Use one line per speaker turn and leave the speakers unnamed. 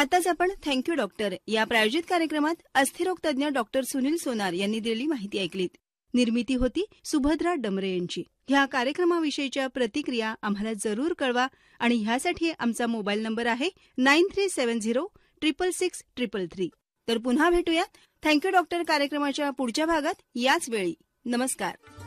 आताच आपण thank you doctor या प्रायोजित कार्यक्रमात अस्थिरोग तज्ञ डॉक्टर सुनील सोनार यांनी दिलेली माहिती ऐकलीत. निर्मिती होती सुभद्रा डमरे यांची. ह्या कार्यक्रमाविषयीच्या प्रतिक्रिया आम्हाला जरूर कळवा आणि ह्यासाठी आमचा मोबाईल नंबर आहे 9370666333. तर पुन्हा भेटूया थँक्यू डॉक्टर कार्यक्रमाच्या पुढच्या भागात याच वेळी. नमस्कार.